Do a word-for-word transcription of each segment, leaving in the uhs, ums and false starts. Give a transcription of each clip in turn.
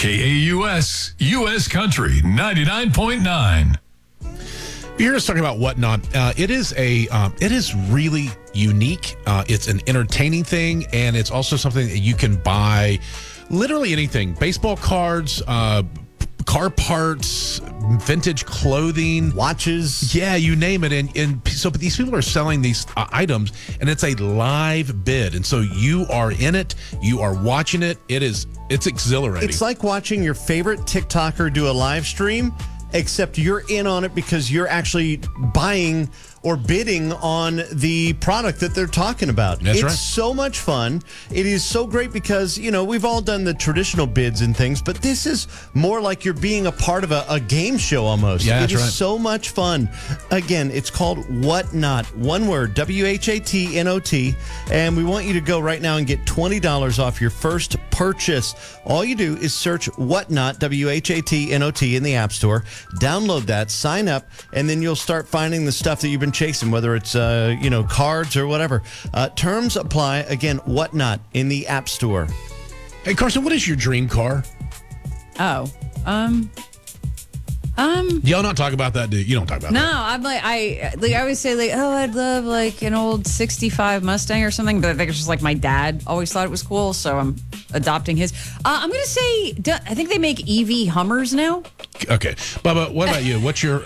K A U S, U S Country, ninety-nine point nine. You're just talking about Whatnot. Uh, it is a, um, it is really unique. Uh, it's an entertaining thing, and it's also something that you can buy literally anything. Baseball cards, uh, car parts, vintage clothing, watches. Yeah, you name it. And, and so but these people are selling these uh, items, and it's a live bid. And so you are in it. You are watching it. It is, it's exhilarating. It's like watching your favorite TikToker do a live stream, except you're in on it because you're actually buying or bidding on the product that they're talking about. That's it's right. so much fun. It is so great because, you know, we've all done the traditional bids and things, but this is more like you're being a part of a, a game show almost. Yeah, it that's is right. so much fun. Again, it's called Whatnot. One word, W H A T N O T. And we want you to go right now and get twenty dollars off your first purchase. All you do is search Whatnot, W H A T N O T, in the App Store. Download that, sign up, and then you'll start finding the stuff that you've been chasing, whether it's, uh, you know, cards or whatever. Uh, terms apply. Again, Whatnot in the App Store. Hey, Carson, what is your dream car? Oh, um, um. Y'all not talk about that, do you? You don't talk about No, that. I'm like I like I always say like, oh, I'd love like an old sixty-five Mustang or something, but I think it's just like my dad always thought it was cool, so I'm adopting his. Uh, I'm gonna say do- I think they make E V Hummers now. Okay, Bubba, what about you? What's your?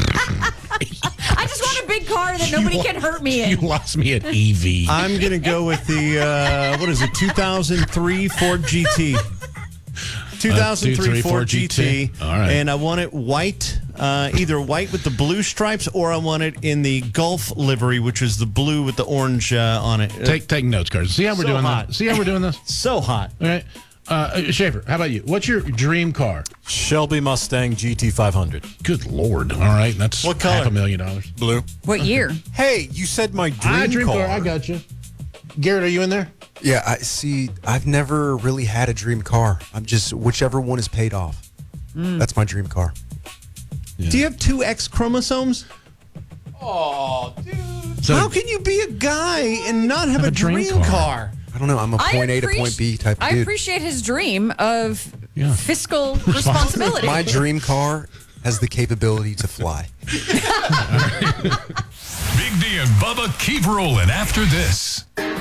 I just want a big car that nobody You can hurt me You in. lost me at E V. I'm going to go with the, uh, what is it, two thousand three Ford G T. two thousand three Ford G T. All right. And I want it white, uh, either white with the blue stripes, or I want it in the Gulf livery, which is the blue with the orange uh, on it. Take take notes, Carson. See how we're So doing hot. this? See how we're doing this? So hot. All right. Uh, Schaefer, how about you? What's your dream car? Shelby Mustang G T five hundred. Good Lord. All right. That's What color? half a million dollars. Blue. What year? Hey, you said my dream, Ah, dream car. car. I got you. Garrett, are you in there? Yeah, I see. I've never really had a dream car. I'm just whichever one is paid off. That's my dream car. Yeah. Do you have two X chromosomes? Oh, dude. So, How can you be a guy and not have, a, dream, car? car? I don't know. I'm a I point A to appreci- point B type of I dude. appreciate his dream of Yeah. fiscal responsibility. My dream car has the capability to fly. Big D and Bubba keep rolling after this.